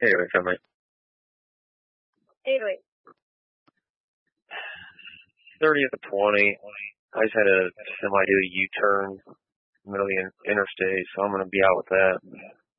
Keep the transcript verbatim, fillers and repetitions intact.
Anyway, come on. Anyway. thirtieth of twenty. I just had a semi do a U-turn in the middle of the interstate, so I'm going to be out with that.